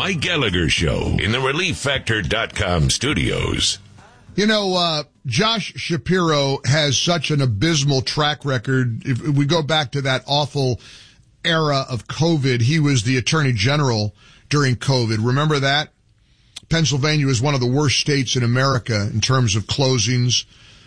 Mike Gallagher Show in the ReliefFactor.com studios. You know, Josh Shapiro has such an abysmal track record. If we go back to that awful era of COVID, he was the Attorney General during COVID. Remember that? Pennsylvania was one of the worst states in America in terms of closings,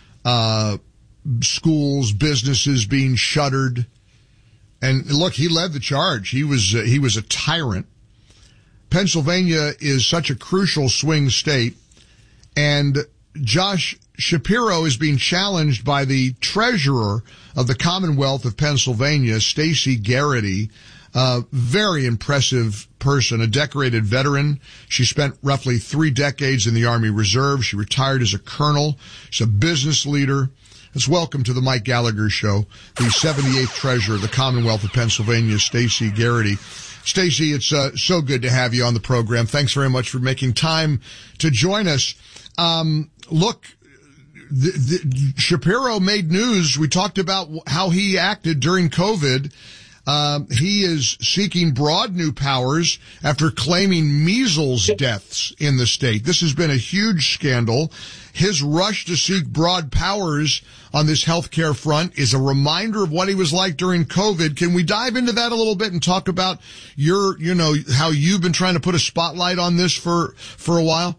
schools, businesses being shuttered. And look, he led the charge. He was a tyrant. Pennsylvania is such a crucial swing state, and Josh Shapiro is being challenged by the treasurer of the Commonwealth of Pennsylvania, Stacey Garrity, a very impressive person, a decorated veteran. She spent roughly 3 decades in the Army Reserve. She retired as a colonel. She's a business leader. Let's welcome to the Mike Gallagher Show the 78th treasurer of the Commonwealth of Pennsylvania, Stacey Garrity. Stacey, it's so good to have you on the program. Thanks very much for making time to join us. Look, Shapiro made news. We talked about how he acted during COVID. He is seeking broad new powers after claiming measles deaths in the state. This has been a huge scandal. His rush to seek broad powers on this healthcare front is a reminder of what he was like during COVID. Can we dive into that a little bit and talk about how you've been trying to put a spotlight on this for a while?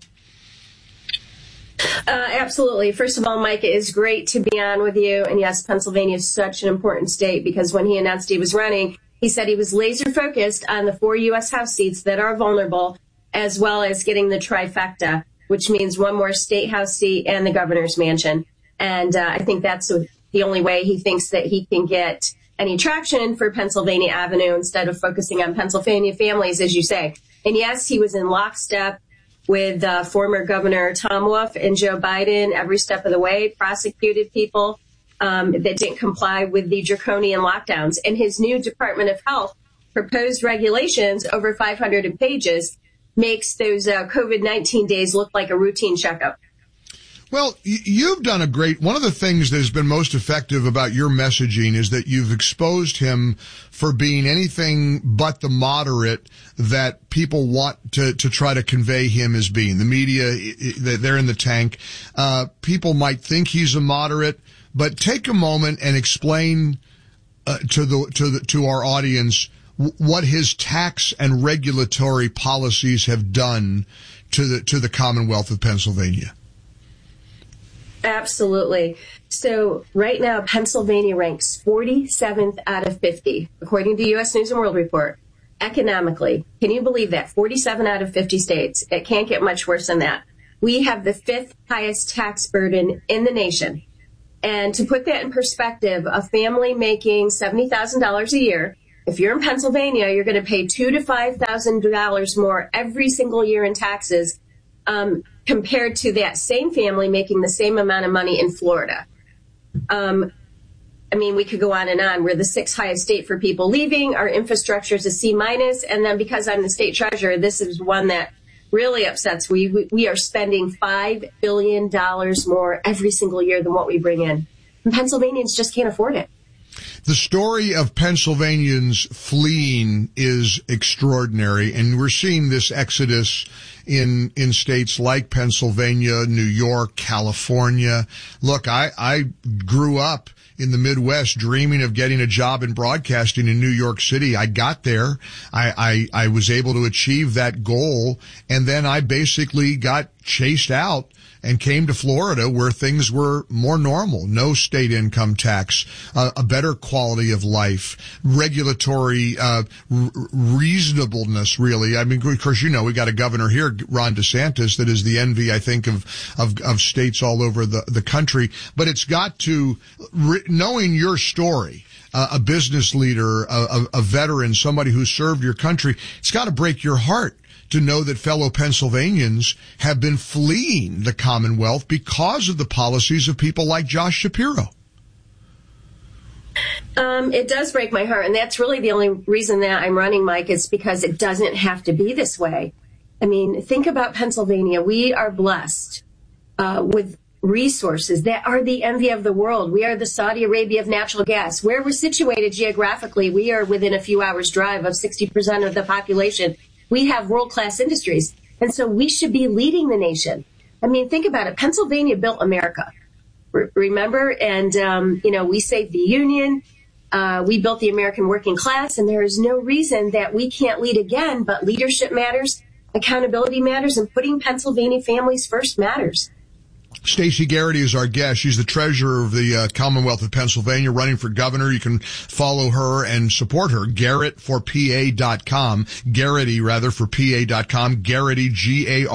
Absolutely. First of all, Mike, it is great to be on with you. And yes, Pennsylvania is such an important state because when he announced he was running, he said he was laser focused on the 4 U.S. House seats that are vulnerable, as well as getting the trifecta, which means 1 more state House seat and the governor's mansion. And I think that's the only way he thinks that he can get any traction for Pennsylvania Avenue instead of focusing on Pennsylvania families, as you say. And yes, he was in lockstep with former Governor Tom Wolf and Joe Biden every step of the way, prosecuted people that didn't comply with the draconian lockdowns. And his new Department of Health proposed regulations, over 500 pages, makes those COVID-19 days look like a routine checkup. Well, you've done one of the things that has been most effective about your messaging is that you've exposed him for being anything but the moderate that people want to try to convey him as being. The media, they're in the tank. People might think he's a moderate, but take a moment and explain to our audience what his tax and regulatory policies have done to the Commonwealth of Pennsylvania. Absolutely. So right now, Pennsylvania ranks 47th out of 50, according to U.S. News and World Report, economically. Can you believe that? 47 out of 50 states. It can't get much worse than that. We have the 5th highest tax burden in the nation. And to put that in perspective, a family making $70,000 a year, if you're in Pennsylvania, you're going to pay $2,000 to $5,000 more every single year in taxes, compared to that same family making the same amount of money in Florida. I mean, we could go on and on. We're the 6th highest state for people leaving. Our infrastructure is a C-. And then because I'm the state treasurer, this is one that really upsets. We are spending $5 billion more every single year than what we bring in. And Pennsylvanians just can't afford it. The story of Pennsylvanians fleeing is extraordinary, and we're seeing this exodus in states like Pennsylvania, New York, California. Look, I grew up in the Midwest dreaming of getting a job in broadcasting in New York City. I got there. I was able to achieve that goal, and then I basically got chased out and came to Florida where things were more normal. No state income tax, a better quality of life, regulatory reasonableness, really. I mean, of course, we got a governor here, Ron DeSantis, that is the envy, I think, of states all over the country. But it's got to, knowing your story, a business leader, a veteran, somebody who served your country, it's got to break your heart to know that fellow Pennsylvanians have been fleeing the Commonwealth because of the policies of people like Josh Shapiro. It does break my heart. And that's really the only reason that I'm running, Mike, is because it doesn't have to be this way. I mean, think about Pennsylvania. We are blessed with resources that are the envy of the world. We are the Saudi Arabia of natural gas. Where we're situated geographically, we are within a few hours' drive of 60% of the population. we have world-class industries. And so we should be leading the nation. I mean, think about it. Pennsylvania built America. Remember? And, we saved the Union. We built the American working class. And there is no reason that we can't lead again. But leadership matters, accountability matters, and putting Pennsylvania families first matters. Stacey Garrity is our guest. She's the treasurer of the Commonwealth of Pennsylvania, running for governor. You can follow her and support her. GarrettForPA.com. Garrity, rather, for PA.com. Garrity, Garrity.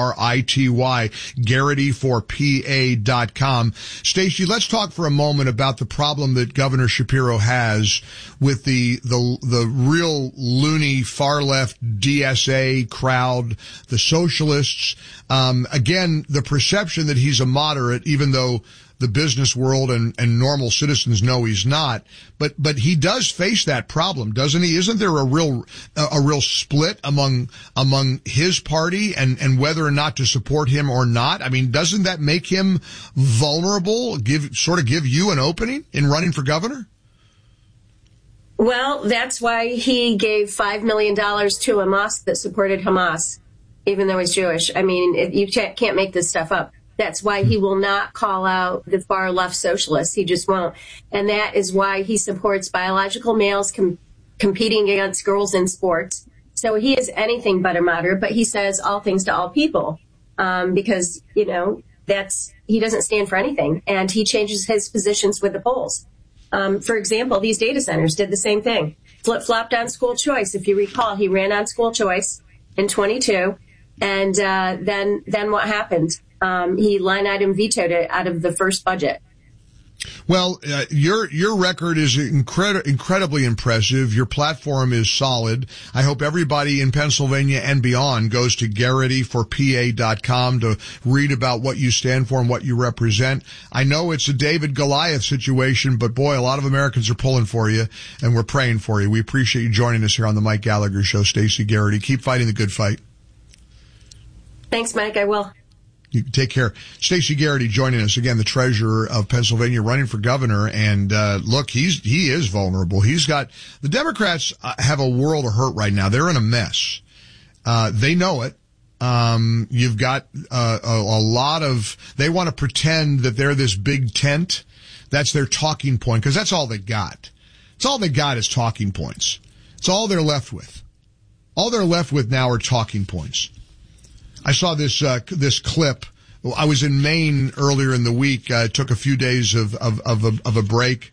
GarretyForPA.com. Stacey, let's talk for a moment about the problem that Governor Shapiro has with the real loony far left DSA crowd, the socialists. Again, the perception that he's a moderate, even though the business world and normal citizens know he's not. But he does face that problem, doesn't he? Isn't there a real split among his party and whether or not to support him or not? I mean, doesn't that make him vulnerable, give you an opening in running for governor? Well, that's why he gave $5 million to a mosque that supported Hamas, even though he's Jewish. I mean, you can't make this stuff up. That's why he will not call out the far left socialists. He just won't. And that is why he supports biological males competing against girls in sports. So he is anything but a moderate, but he says all things to all people, because, he doesn't stand for anything, and he changes his positions with the polls. For example, these data centers did the same thing. Flip-flopped on school choice. If you recall, he ran on school choice in 22. And then what happened? He line item vetoed it out of the first budget. Well, your record is incredibly impressive. Your platform is solid. I hope everybody in Pennsylvania and beyond goes to GarretyForPA.com to read about what you stand for and what you represent. I know it's a David Goliath situation, but boy, a lot of Americans are pulling for you, and we're praying for you. We appreciate you joining us here on the Mike Gallagher Show. Stacey Garrity, keep fighting the good fight. Thanks, Mike. I will. You can take care. Stacey Garrity joining us again, the treasurer of Pennsylvania, running for governor. And look, he is vulnerable. The Democrats have a world of hurt right now. They're in a mess. They know it. You've got a lot of. They want to pretend that they're this big tent. That's their talking point, because that's all they got. It's all they got is talking points. It's all they're left with. All they're left with now are talking points. I saw this clip. I was in Maine earlier in the week. I took a few days of a break.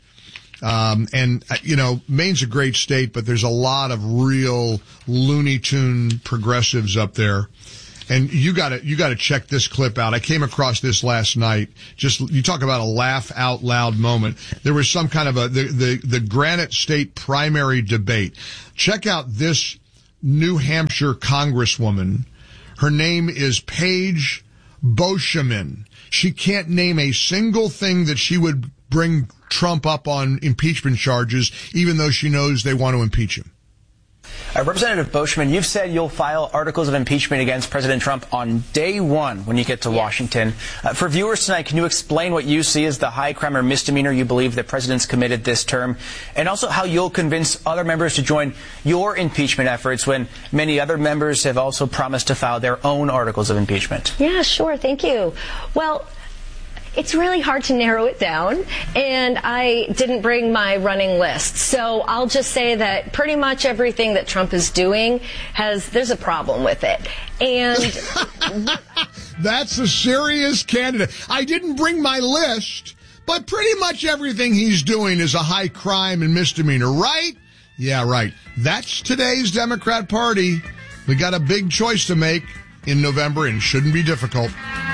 Maine's a great state, but there's a lot of real Looney Tune progressives up there. And you gotta check this clip out. I came across this last night. You talk about a laugh out loud moment. There was some kind of the Granite State primary debate. Check out this New Hampshire congresswoman. Her name is Paige Boschman. She can't name a single thing that she would bring Trump up on impeachment charges, even though she knows they want to impeach him. Representative Boschman, you've said you'll file articles of impeachment against President Trump on day one when you get to Washington. For viewers tonight, can you explain what you see as the high crime or misdemeanor you believe the president's committed this term, and also how you'll convince other members to join your impeachment efforts when many other members have also promised to file their own articles of impeachment? Yeah, sure. Thank you. Well, it's really hard to narrow it down, and I didn't bring my running list. So I'll just say that pretty much everything that Trump is doing there's a problem with it. And that's a serious candidate. I didn't bring my list, but pretty much everything he's doing is a high crime and misdemeanor, right? Yeah, right. That's today's Democrat Party. We got a big choice to make in November, and shouldn't be difficult.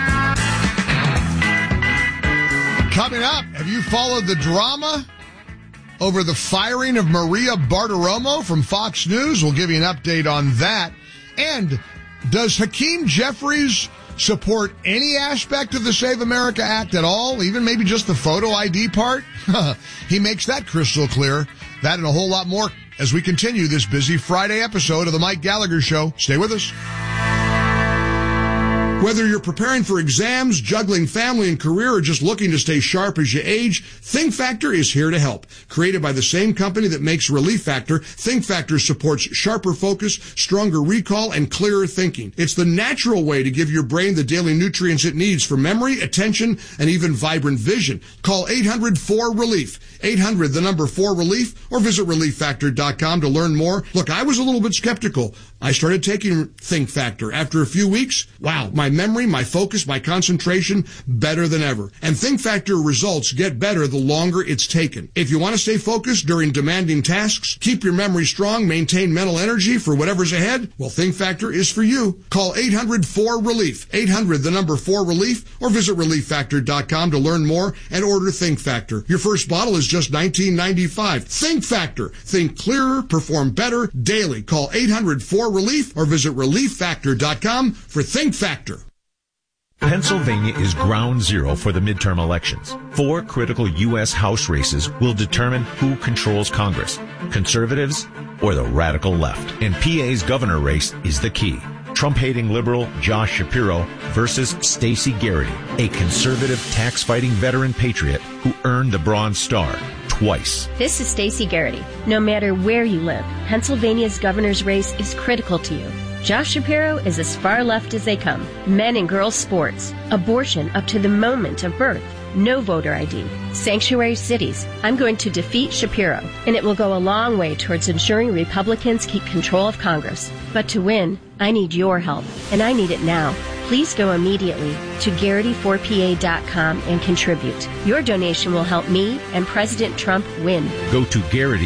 Coming up, have you followed the drama over the firing of Maria Bartiromo from Fox News? We'll give you an update on that. And does Hakeem Jeffries support any aspect of the Save America Act at all, even maybe just the photo ID part? He makes that crystal clear. That and a whole lot more as we continue this busy Friday episode of the Mike Gallagher Show. Stay with us. Whether you're preparing for exams, juggling family and career, or just looking to stay sharp as you age, Think Factor is here to help. Created by the same company that makes Relief Factor, Think Factor supports sharper focus, stronger recall, and clearer thinking. It's the natural way to give your brain the daily nutrients it needs for memory, attention, and even vibrant vision. Call 800-4RELIEF. 800, the number 4RELIEF, or visit ReliefFactor.com to learn more. Look, I was a little bit skeptical. I started taking Think Factor. After a few weeks, wow, my memory, my focus, my concentration, better than ever. And Think Factor results get better the longer it's taken. If you want to stay focused during demanding tasks, keep your memory strong, maintain mental energy for whatever's ahead, well, Think Factor is for you. Call 800-4RELIEF. 800, the number 4RELIEF, or visit ReliefFactor.com to learn more and order Think Factor. Your first bottle is just $19.95. Think Factor. Think clearer, perform better daily. Call 800-4RELIEF or visit ReliefFactor.com for Think Factor. Pennsylvania is ground zero for the midterm elections. 4 critical U.S. House races will determine who controls Congress, conservatives or the radical left. And PA's governor race is the key. Trump-hating liberal Josh Shapiro versus Stacey Garrity, a conservative tax-fighting veteran patriot who earned the Bronze Star twice. This is Stacey Garrity. No matter where you live, Pennsylvania's governor's race is critical to you. Josh Shapiro is as far left as they come. Men and girls sports. Abortion up to the moment of birth. No voter ID. Sanctuary cities. I'm going to defeat Shapiro, and it will go a long way towards ensuring Republicans keep control of Congress. But to win, I need your help, and I need it now. Please go immediately to Garrity4PA.com and contribute. Your donation will help me and President Trump win. Go to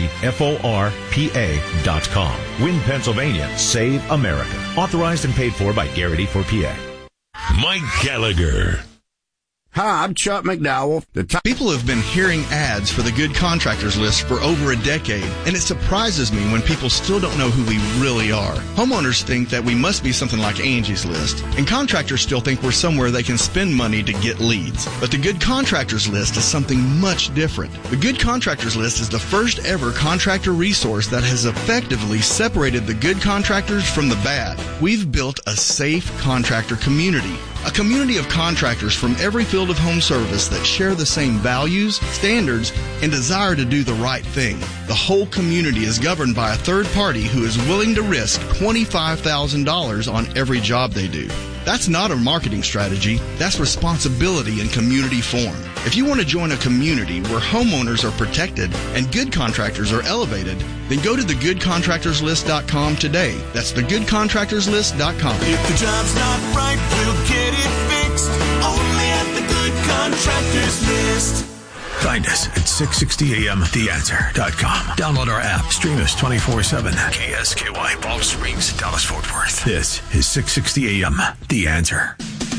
GarrityForPA.com. Win Pennsylvania. Save America. Authorized and paid for by Garrity4PA. Mike Gallagher. Hi, I'm Chuck McDowell. People have been hearing ads for the Good Contractors List for over a decade, and it surprises me when people still don't know who we really are. Homeowners think that we must be something like Angie's List, and contractors still think we're somewhere they can spend money to get leads. But the Good Contractors List is something much different. The Good Contractors List is the first ever contractor resource that has effectively separated the good contractors from the bad. We've built a safe contractor community. A community of contractors from every field of home service that share the same values, standards, and desire to do the right thing. The whole community is governed by a third party who is willing to risk $25,000 on every job they do. That's not a marketing strategy. That's responsibility in community form. If you want to join a community where homeowners are protected and good contractors are elevated, then go to thegoodcontractorslist.com today. That's thegoodcontractorslist.com. If the job's not right, we'll get it fixed. Only at the Good Contractors List. Find us at 660amtheanswer.com. Download our app. Stream us 24/7. KSKY, Palm Springs, Dallas, Fort Worth. This is 660 AM, The Answer.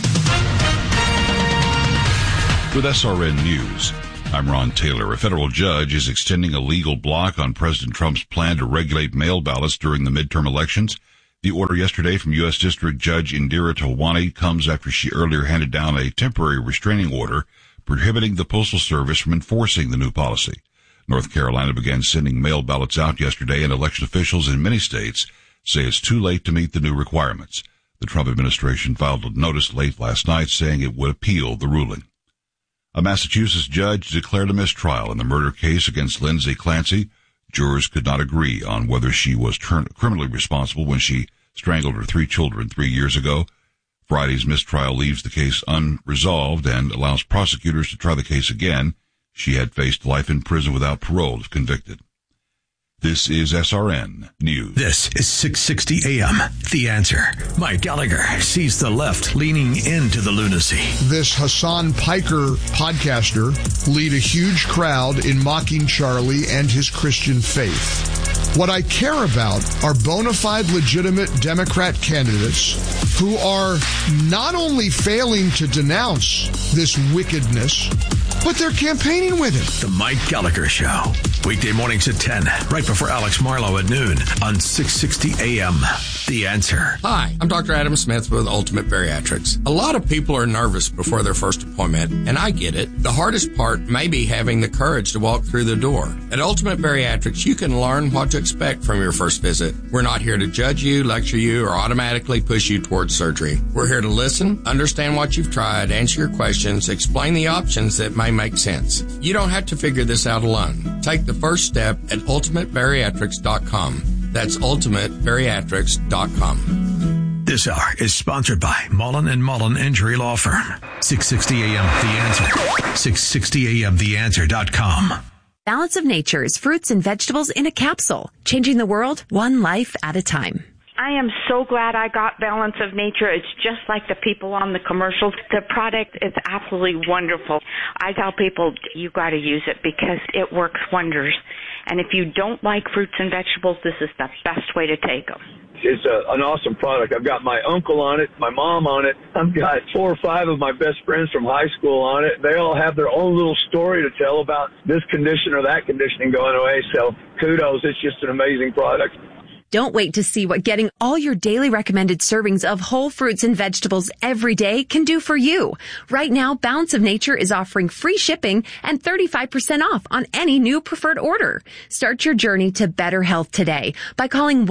With SRN News, I'm Ron Taylor. A federal judge is extending a legal block on President Trump's plan to regulate mail ballots during the midterm elections. The order yesterday from U.S. District Judge Indira Tawani comes after she earlier handed down a temporary restraining order prohibiting the Postal Service from enforcing the new policy. North Carolina began sending mail ballots out yesterday, and election officials in many states say it's too late to meet the new requirements. The Trump administration filed a notice late last night saying it would appeal the ruling. A Massachusetts judge declared a mistrial in the murder case against Lindsay Clancy. Jurors could not agree on whether she was criminally responsible when she strangled her 3 children 3 years ago. Friday's mistrial leaves the case unresolved and allows prosecutors to try the case again. She had faced life in prison without parole if convicted. This is SRN News. This is 660 AM, The Answer. Mike Gallagher sees the left leaning into the lunacy. This Hassan Piker podcaster lead a huge crowd in mocking Charlie and his Christian faith. What I care about are bona fide, legitimate Democrat candidates who are not only failing to denounce this wickedness, but they're campaigning with it. The Mike Gallagher Show. Weekday mornings at 10, right before Alex Marlowe at noon on 660 AM. The Answer. Hi, I'm Dr. Adam Smith with Ultimate Bariatrics. A lot of people are nervous before their first appointment, and I get it. The hardest part may be having the courage to walk through the door. At Ultimate Bariatrics, you can learn what to expect from your first visit. We're not here to judge you, lecture you, or automatically push you towards surgery. We're here to listen, understand what you've tried, answer your questions, explain the options that may make sense. You don't have to figure this out alone. Take the first step at ultimatebariatrics.com. That's ultimatebariatrics.com. This hour is sponsored by Mullen & Mullen Injury Law Firm. 660 AM The Answer. 660 AMTheAnswer.com. Balance of Nature is fruits and vegetables in a capsule, changing the world one life at a time. I am so glad I got Balance of Nature. It's just like the people on the commercials. The product is absolutely wonderful. I tell people, you got to use it because it works wonders. And if you don't like fruits and vegetables, this is the best way to take them. It's an awesome product. I've got my uncle on it, my mom on it. I've got 4 or 5 of my best friends from high school on it. They all have their own little story to tell about this condition or that condition going away. So kudos. It's just an amazing product. Don't wait to see what getting all your daily recommended servings of whole fruits and vegetables every day can do for you. Right now, Balance of Nature is offering free shipping and 35% off on any new preferred order. Start your journey to better health today by calling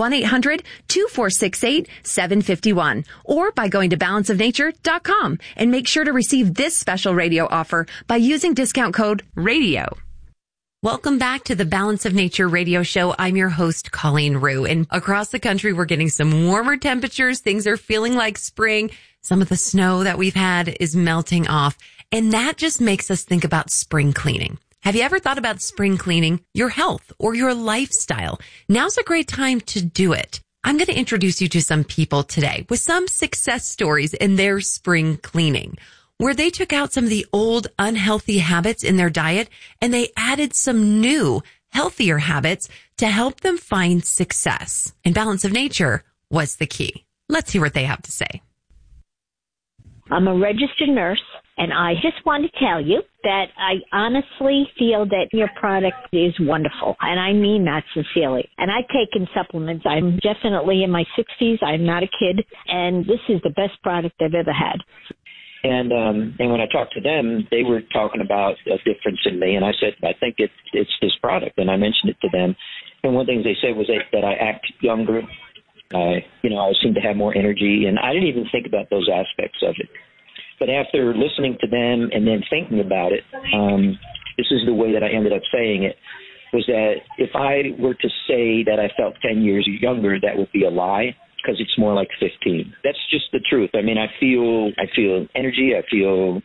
1-800-2468-751 or by going to balanceofnature.com and make sure to receive this special radio offer by using discount code RADIO. Welcome back to the Balance of Nature radio show. I'm your host, Colleen Rue. And across the country, we're getting some warmer temperatures. Things are feeling like spring. Some of the snow that we've had is melting off. And that just makes us think about spring cleaning. Have you ever thought about spring cleaning your health or your lifestyle? Now's a great time to do it. I'm going to introduce you to some people today with some success stories in their spring cleaning, where they took out some of the old unhealthy habits in their diet and they added some new healthier habits to help them find success. And Balance of Nature was the key. Let's hear what they have to say. I'm a registered nurse, and I just want to tell you that I honestly feel that your product is wonderful, and I mean that sincerely. And I've taken supplements. I'm definitely in my 60s. I'm not a kid, and this is the best product I've ever had. And when I talked to them, they were talking about a difference in me, and I said, I think it's this product, and I mentioned it to them. And one thing they said was that I act younger. I seem to have more energy, and I didn't even think about those aspects of it. But after listening to them and then thinking about it, this is the way that I ended up saying it, was that if I were to say that I felt 10 years younger, that would be a lie, because it's more like 15. That's just the truth. I mean, I feel energy. I feel,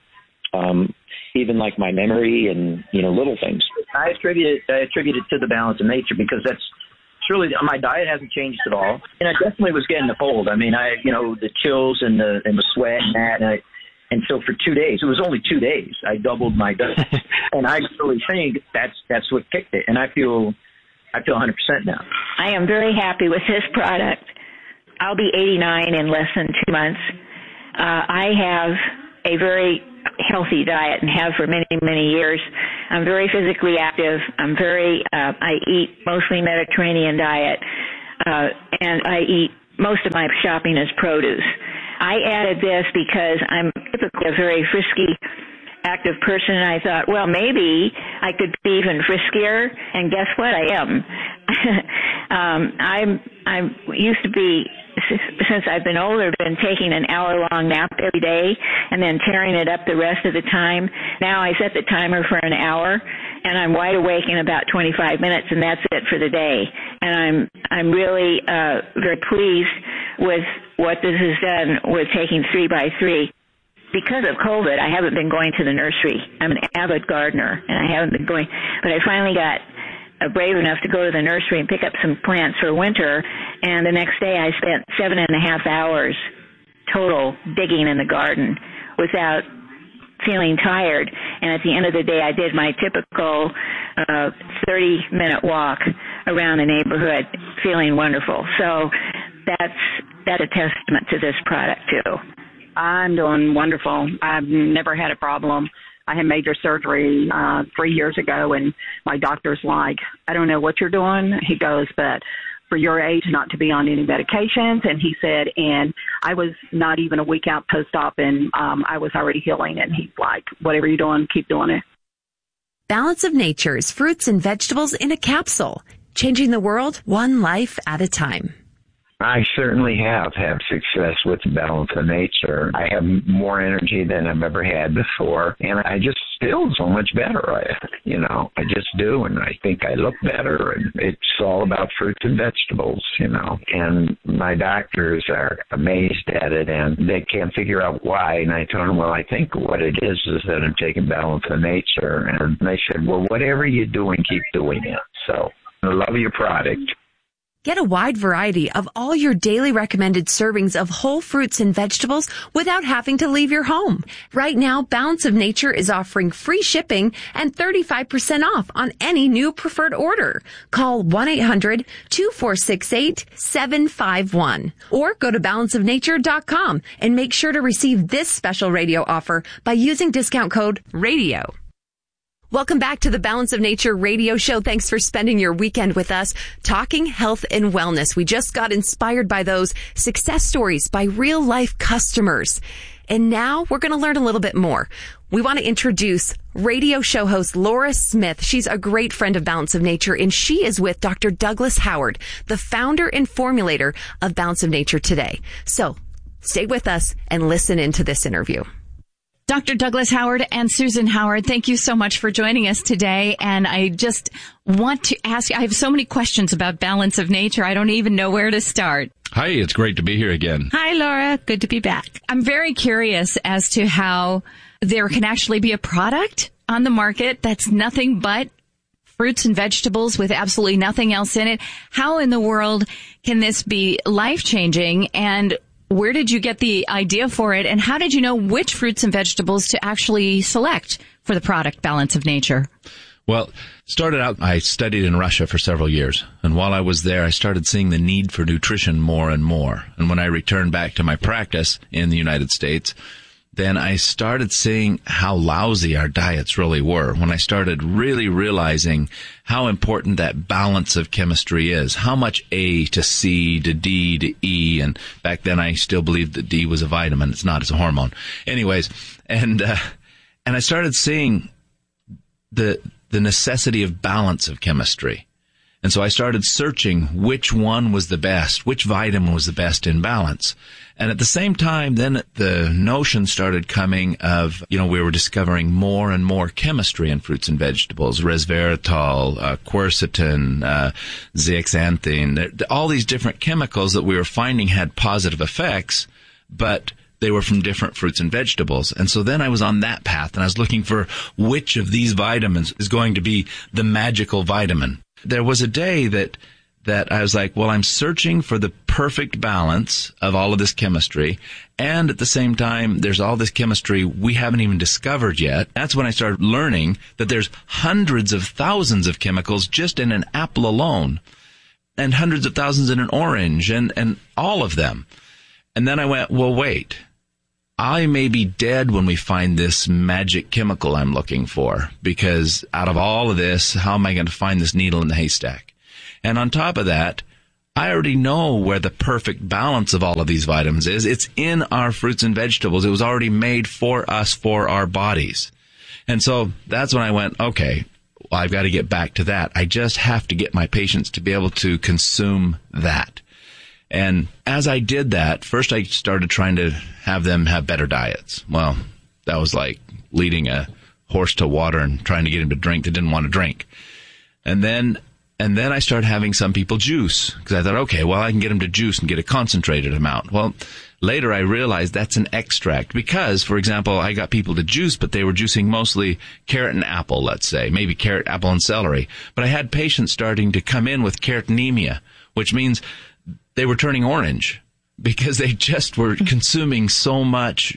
even like my memory and, little things. I attribute it to the Balance of Nature because that's really, my diet hasn't changed at all. And I definitely was getting the cold. I mean, the chills and the sweat and that. And so for 2 days, it was only 2 days, I doubled my dose. And I really think that's what kicked it. And I feel 100% now. I am very happy with this product. I'll be 89 in less than 2 months. I have a very healthy diet and have for many, many years. I'm very physically active. I eat mostly Mediterranean diet, and I eat most of my shopping is produce. I added this because I'm typically a very frisky, active person, and I thought, well, maybe I could be even friskier, and guess what? I am. I used to be, since I've been older, been taking an hour-long nap every day and then tearing it up the rest of the time. Now I set the timer for an hour, and I'm wide awake in about 25 minutes, and that's it for the day. And I'm really very pleased with what this has done with taking 3x3. Because of COVID, I haven't been going to the nursery. I'm an avid gardener, and I haven't been going. But I finally got brave enough to go to the nursery and pick up some plants for winter, and the next day I spent 7.5 hours total digging in the garden without feeling tired. And at the end of the day, I did my typical 30-minute walk around the neighborhood, feeling wonderful. So that's a testament to this product, too. I'm doing wonderful. I've never had a problem. I had major surgery 3 years ago, and my doctor's like, I don't know what you're doing. He goes, but for your age not to be on any medications. And he said, and I was not even a week out post-op, and I was already healing. And he's like, whatever you're doing, keep doing it. Balance of Nature's fruits and vegetables in a capsule, changing the world one life at a time. I certainly have had success with Balance of Nature. I have more energy than I've ever had before, and I just feel so much better. I just do, and I think I look better, and it's all about fruits and vegetables, and my doctors are amazed at it, and they can't figure out why, and I told them, well, I think what it is that I'm taking Balance of Nature, and they said, well, whatever you're doing, keep doing it. So I love your product. Get a wide variety of all your daily recommended servings of whole fruits and vegetables without having to leave your home. Right now, Balance of Nature is offering free shipping and 35% off on any new preferred order. Call 1-800-2468-751 or go to balanceofnature.com and make sure to receive this special radio offer by using discount code RADIO. Welcome back to the Balance of Nature radio show. Thanks for spending your weekend with us, talking health and wellness. We just got inspired by those success stories by real life customers. And now we're going to learn a little bit more. We want to introduce radio show host Laura Smith. She's a great friend of Balance of Nature, and she is with Dr. Douglas Howard, the founder and formulator of Balance of Nature today. So stay with us and listen into this interview. Dr. Douglas Howard and Susan Howard, thank you so much for joining us today. And I just want to ask you, I have so many questions about Balance of Nature. I don't even know where to start. Hi, it's great to be here again. Hi, Laura. Good to be back. I'm very curious as to how there can actually be a product on the market that's nothing but fruits and vegetables with absolutely nothing else in it. How in the world can this be life-changing, and where did you get the idea for it, and how did you know which fruits and vegetables to actually select for the product Balance of Nature? Well, started out, I studied in Russia for several years, and while I was there, I started seeing the need for nutrition more and more. And when I returned back to my practice in the United States, then I started seeing how lousy our diets really were. When I started really realizing how important that balance of chemistry is, how much A to C to D to E, and back then I still believed that D was a vitamin. It's not, it's a hormone. Anyways, and I started seeing the necessity of balance of chemistry. And so I started searching which one was the best, which vitamin was the best in balance. And at the same time, then the notion started coming of, we were discovering more and more chemistry in fruits and vegetables, resveratrol, quercetin, zeaxanthin, all these different chemicals that we were finding had positive effects, but they were from different fruits and vegetables. And so then I was on that path, and I was looking for which of these vitamins is going to be the magical vitamin. There was a day that I was like, well, I'm searching for the perfect balance of all of this chemistry, and at the same time, there's all this chemistry we haven't even discovered yet. That's when I started learning that there's hundreds of thousands of chemicals just in an apple alone, and hundreds of thousands in an orange, and all of them. And then I went, well, wait. I may be dead when we find this magic chemical I'm looking for, because out of all of this, how am I going to find this needle in the haystack? And on top of that, I already know where the perfect balance of all of these vitamins is. It's in our fruits and vegetables. It was already made for us, for our bodies. And so that's when I went, okay, well, I've got to get back to that. I just have to get my patients to be able to consume that. And as I did that, first I started trying to have them have better diets. Well, that was like leading a horse to water and trying to get him to drink that didn't want to drink. And then I started having some people juice, because I thought, okay, well, I can get them to juice and get a concentrated amount. Well, later I realized that's an extract, because, for example, I got people to juice, but they were juicing mostly carrot and apple, let's say, maybe carrot, apple, and celery. But I had patients starting to come in with carotenemia, which means they were turning orange because they just were consuming so much,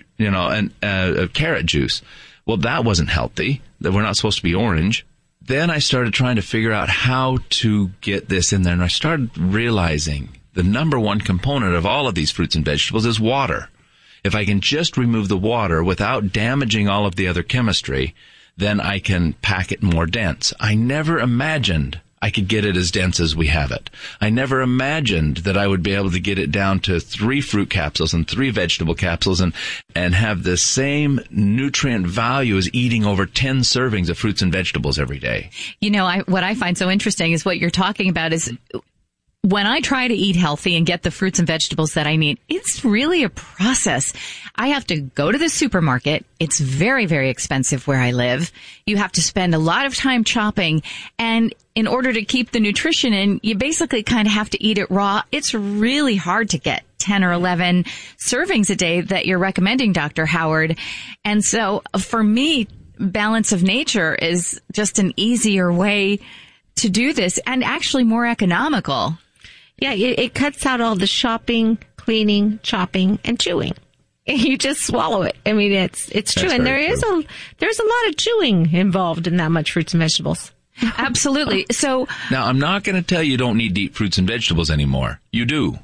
carrot juice. Well, that wasn't healthy. That we're not supposed to be orange. Then I started trying to figure out how to get this in there, and I started realizing the number one component of all of these fruits and vegetables is water. If I can just remove the water without damaging all of the other chemistry, then I can pack it more dense. I never imagined I could get it as dense as we have it. I never imagined that I would be able to get it down to 3 fruit capsules and 3 vegetable capsules and have the same nutrient value as eating over 10 servings of fruits and vegetables every day. You know, what I find so interesting is what you're talking about is when I try to eat healthy and get the fruits and vegetables that I need, it's really a process. I have to go to the supermarket. It's very, very expensive where I live. You have to spend a lot of time chopping. And in order to keep the nutrition in, you basically kind of have to eat it raw. It's really hard to get 10 or 11 servings a day that you're recommending, Dr. Howard. And so for me, Balance of Nature is just an easier way to do this and actually more economical. Yeah, it cuts out all the shopping, cleaning, chopping, and chewing. You just swallow it. I mean, it's true. And there's a lot of chewing involved in that much fruits and vegetables. Absolutely. So now, I'm not going to tell you don't need to eat fruits and vegetables anymore. You do.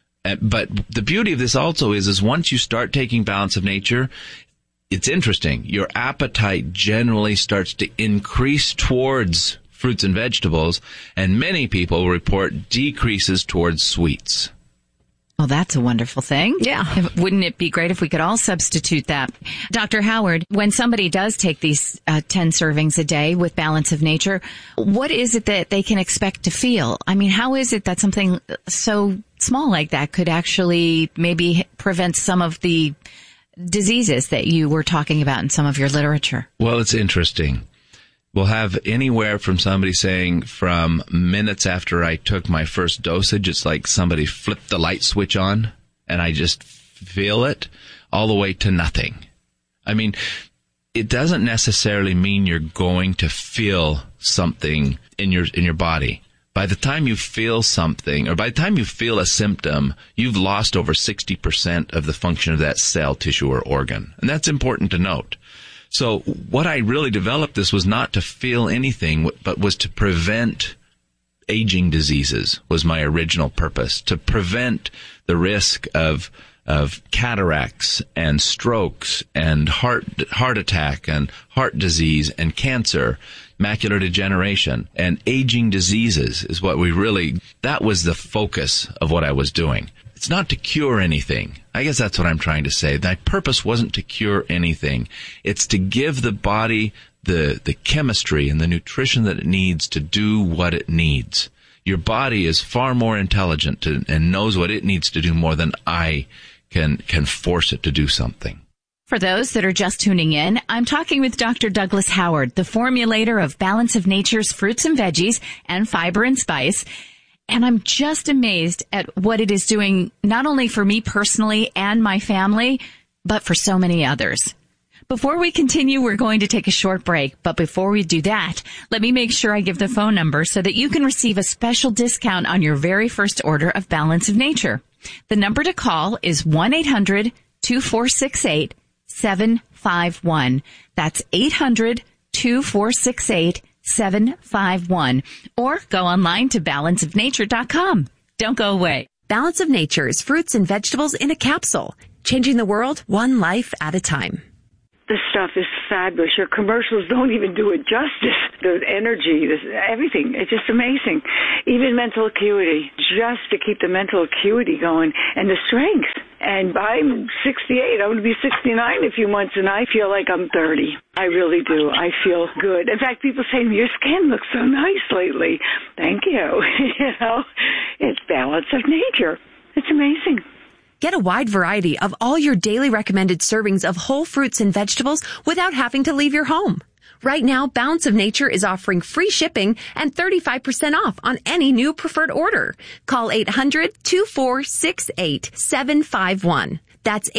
But the beauty of this also is once you start taking Balance of Nature, it's interesting. Your appetite generally starts to increase towards fruits and vegetables, and many people report decreases towards sweets. Well, that's a wonderful thing. Yeah. Wouldn't it be great if we could all substitute that? Dr. Howard, when somebody does take these 10 servings a day with Balance of Nature, what is it that they can expect to feel? I mean, how is it that something so small like that could actually maybe prevent some of the diseases that you were talking about in some of your literature? Well, it's interesting. We'll have anywhere from somebody saying from minutes after I took my first dosage, it's like somebody flipped the light switch on and I just feel it, all the way to nothing. I mean, it doesn't necessarily mean you're going to feel something in your body. By the time you feel something, or by the time you feel a symptom, you've lost over 60% of the function of that cell, tissue, or organ. And that's important to note. So what I really developed this was not to feel anything, but was to prevent aging diseases was my original purpose, to prevent the risk of cataracts and strokes and heart attack and heart disease and cancer, macular degeneration and aging diseases is what that was the focus of what I was doing. It's not to cure anything. I guess that's what I'm trying to say. My purpose wasn't to cure anything. It's to give the body the chemistry and the nutrition that it needs to do what it needs. Your body is far more intelligent and knows what it needs to do more than I can force it to do something. For those that are just tuning in, I'm talking with Dr. Douglas Howard, the formulator of Balance of Nature's fruits and veggies and fiber and spice. And I'm just amazed at what it is doing, not only for me personally and my family, but for so many others. Before we continue, we're going to take a short break. But before we do that, let me make sure I give the phone number so that you can receive a special discount on your very first order of Balance of Nature. The number to call is 1-800-2468-751. That's 800-2468-751. 751, or go online to balanceofnature.com. Don't go away. Balance of Nature is fruits and vegetables in a capsule, changing the world one life at a time. This stuff is fabulous. Your commercials don't even do it justice. The energy, everything. It's just amazing. Even mental acuity, just to keep the mental acuity going and the strength. And I'm 68. I'm going to be 69 in a few months, and I feel like I'm 30. I really do. I feel good. In fact, people say, your skin looks so nice lately. Thank you. It's Balance of Nature. It's amazing. Get a wide variety of all your daily recommended servings of whole fruits and vegetables without having to leave your home. Right now, Balance of Nature is offering free shipping and 35% off on any new preferred order. Call 800-2468-751. That's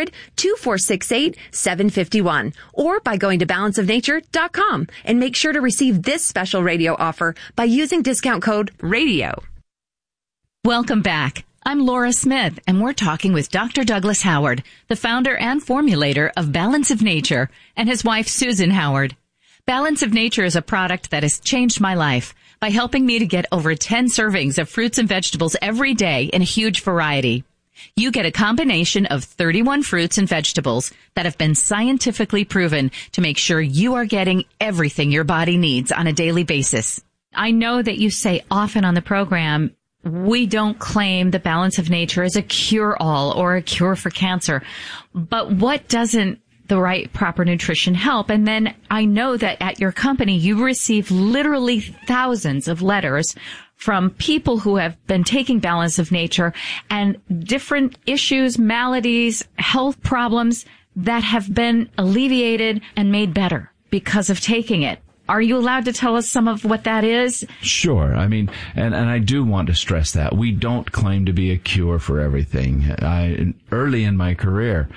800-2468-751. Or by going to balanceofnature.com and make sure to receive this special radio offer by using discount code RADIO. Welcome back. I'm Laura Smith, and we're talking with Dr. Douglas Howard, the founder and formulator of Balance of Nature, and his wife, Susan Howard. Balance of Nature is a product that has changed my life by helping me to get over 10 servings of fruits and vegetables every day in a huge variety. You get a combination of 31 fruits and vegetables that have been scientifically proven to make sure you are getting everything your body needs on a daily basis. I know that you say often on the program, we don't claim the Balance of Nature as a cure-all or a cure for cancer. But what doesn't the right proper nutrition help? And then I know that at your company, you receive literally thousands of letters from people who have been taking Balance of Nature and different issues, maladies, health problems that have been alleviated and made better because of taking it. Are you allowed to tell us some of what that is? Sure. I mean, and I do want to stress that we don't claim to be a cure for everything. Early in my career,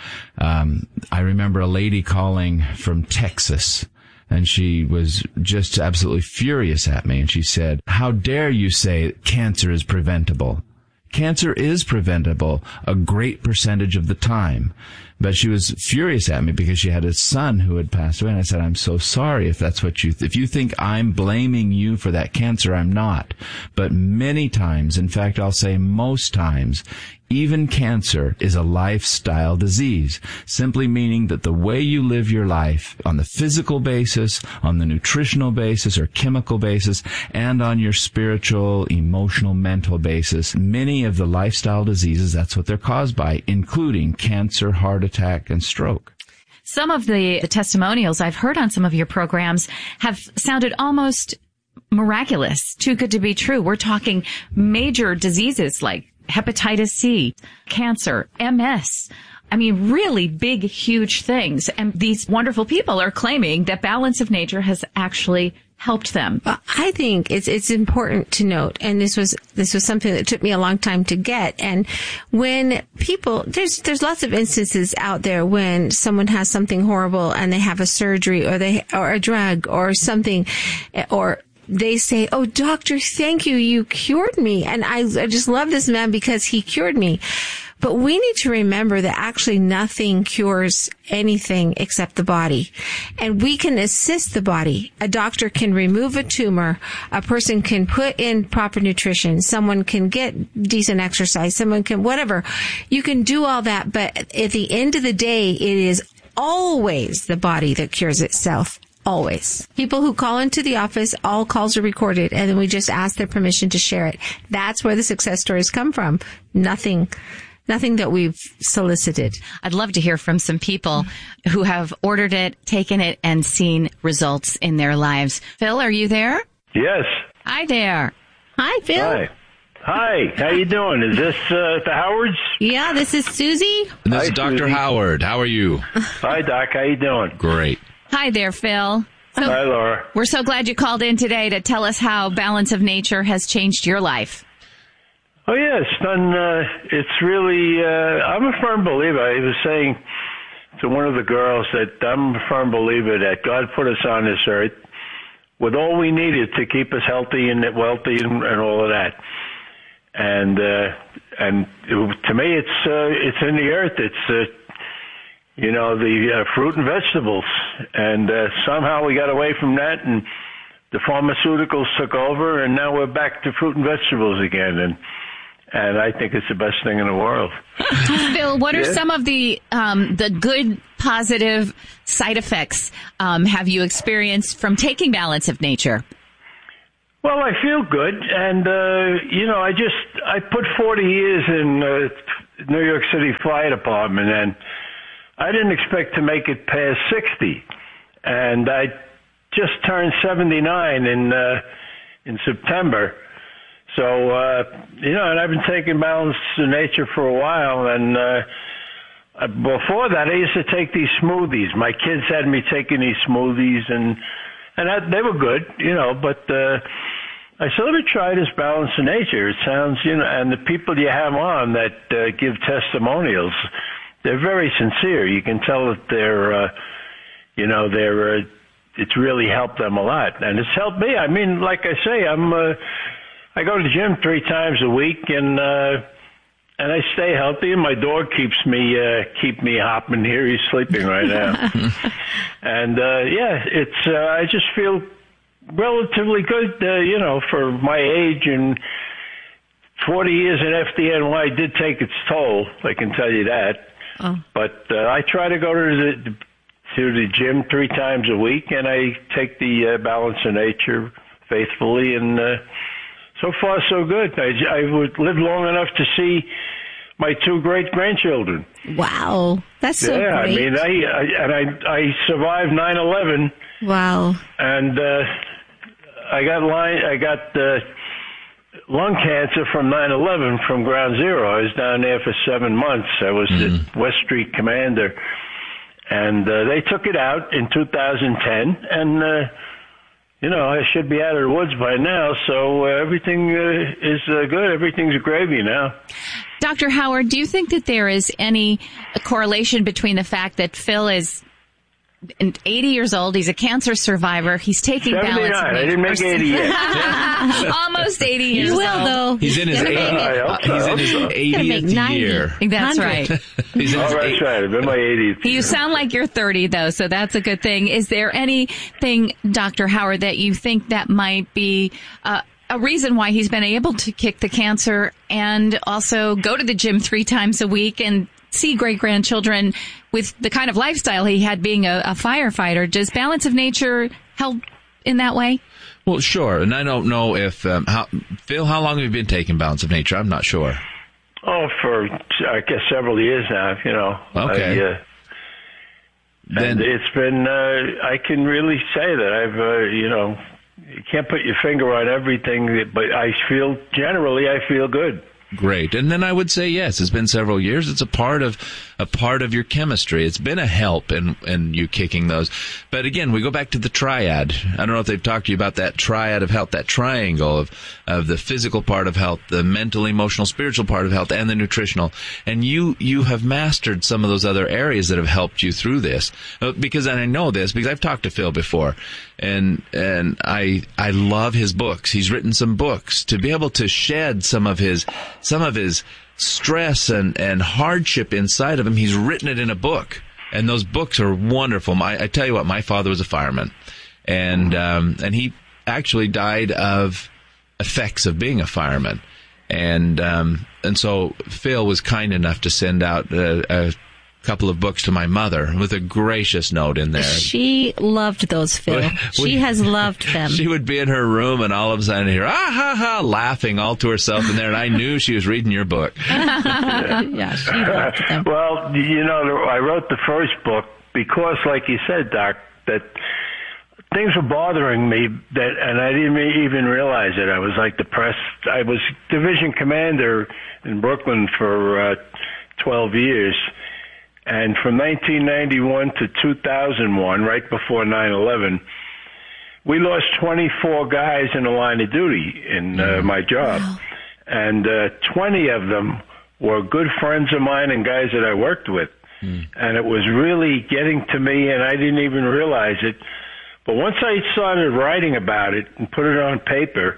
I remember a lady calling from Texas, and she was just absolutely furious at me. And she said, "How dare you say cancer is preventable?" Cancer is preventable a great percentage of the time. But she was furious at me because she had a son who had passed away. And I said, "I'm so sorry if that's what if you think I'm blaming you for that cancer, I'm not." But many times, in fact, I'll say most times, even cancer is a lifestyle disease, simply meaning that the way you live your life on the physical basis, on the nutritional basis or chemical basis, and on your spiritual, emotional, mental basis, many of the lifestyle diseases, that's what they're caused by, including cancer, heart attack, and stroke. Some of the testimonials I've heard on some of your programs have sounded almost miraculous, too good to be true. We're talking major diseases like hepatitis C, cancer, MS. I mean, really big, huge things. And these wonderful people are claiming that Balance of Nature has actually helped them. I think it's important to note, and this was something that took me a long time to get. And when people, there's lots of instances out there when someone has something horrible and they have a surgery or a drug or something, or they say, "Oh, doctor, thank you. You cured me." And I just love this man because he cured me. But we need to remember that actually nothing cures anything except the body. And we can assist the body. A doctor can remove a tumor. A person can put in proper nutrition. Someone can get decent exercise. Someone can, whatever. You can do all that. But at the end of the day, it is always the body that cures itself. Always. People who call into the office, all calls are recorded, and then we just ask their permission to share it. That's where the success stories come from. Nothing that we've solicited. I'd love to hear from some people who have ordered it, taken it, and seen results in their lives. Phil, are you there? Yes. Hi there. Hi, Phil. Hi. How you doing? Is this the Howards? Yeah, this is Susie. And this is Dr. Howard. How are you? Hi, Doc. How you doing? Great. Hi there, Phil. Hi, Laura. We're so glad you called in today to tell us how Balance of Nature has changed your life. Oh, yeah, it's done. It's really, I'm a firm believer. I was saying to one of the girls that I'm a firm believer that God put us on this earth with all we needed to keep us healthy and wealthy and all of that. And to me, it's in the earth. It's, the fruit and vegetables. And somehow we got away from that, and the pharmaceuticals took over, and now we're back to fruit and vegetables again. And I think it's the best thing in the world. Phil, what are some of the good, positive side effects have you experienced from taking Balance of Nature? Well, I feel good, and I put 40 years in New York City Fire Department, and I didn't expect to make it past 60, and I just turned 79 in September. So, and I've been taking Balance of Nature for a while, and before that, I used to take these smoothies. My kids had me taking these smoothies, and they were good, but I sort of tried this Balance of Nature. It sounds, and the people you have on that give testimonials, they're very sincere. You can tell that it's really helped them a lot, and it's helped me. I mean, like I say, I go to the gym 3 times a week, and I stay healthy. And my dog keep me hopping here. He's sleeping right now, and it's I just feel relatively good, for my age, and 40 years at FDNY did take its toll. I can tell you that. Oh. But I try to go to the gym 3 times a week, and I take the Balance of Nature faithfully, and so far so good. I would live long enough to see my 2 great-grandchildren. Wow, that's so great. I mean, I survived 9/11. Wow. And I got lung cancer from 9/11 from Ground Zero. I was down there for 7 months. I was the West Street commander, and they took it out in 2010. And I should be out of the woods by now. So everything is good. Everything's gravy now. Dr. Howard, do you think that there is any correlation between the fact that Phil is 80 years old, he's a cancer survivor, he's taking balance? I didn't make 80 yet. Almost 80 years old. You will, though. He's in his 80th year. That's right. He's in his that's right. I'm in my 80th. You sound like you're 30, though, so that's a good thing. Is there anything, Dr. Howard, that you think that might be a reason why he's been able to kick the cancer and also go to the gym 3 times a week and see great-grandchildren with the kind of lifestyle he had being a firefighter? Does Balance of Nature help in that way? Well, sure. And I don't know if, Phil, how long have you been taking Balance of Nature? I'm not sure. Oh, for, I guess, several years now, Okay. And it's been, I can really say that I've, you can't put your finger on everything, but generally I feel good. Great. And then I would say, yes, it's been several years. It's a part of your chemistry. It's been a help in you kicking those. But again, we go back to the triad. I don't know if they've talked to you about that triad of health, that triangle of the physical part of health, the mental, emotional, spiritual part of health, and the nutritional. And you have mastered some of those other areas that have helped you through this. Because, and I know this because I've talked to Phil before, and I love his books. He's written some books to be able to shed some of his stress and hardship inside of him. He's written it in a book, and those books are wonderful. I tell you what, my father was a fireman, and he actually died of effects of being a fireman, and so Phil was kind enough to send out a couple of books to my mother with a gracious note in there. She loved those, Phil. She has loved them. She would be in her room and all of a sudden hear, ha, ha, laughing all to herself in there, and I knew she was reading your book. Yeah, she loved them. Well, I wrote the first book because, like you said, Doc, that things were bothering me and I didn't even realize it. I was like depressed. I was division commander in Brooklyn for 12 years. And from 1991 to 2001, right before 9/11, we lost 24 guys in the line of duty in my job. Wow. And 20 of them were good friends of mine and guys that I worked with. And it was really getting to me, and I didn't even realize it. But once I started writing about it and put it on paper,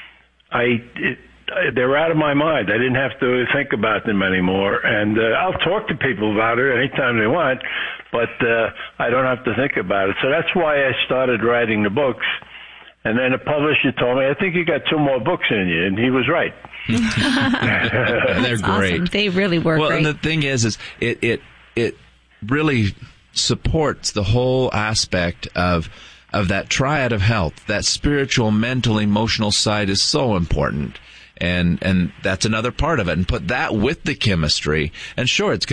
they're out of my mind. I didn't have to think about them anymore. And I'll talk to people about it anytime they want, but I don't have to think about it. So that's why I started writing the books. And then the publisher told me, I think you got 2 more books in you. And he was right. They're great. Awesome. They really were great. Well, and the thing is it really supports the whole aspect of that triad of health. That spiritual, mental, emotional side is so important. And that's another part of it. And put that with the chemistry. And sure, it's going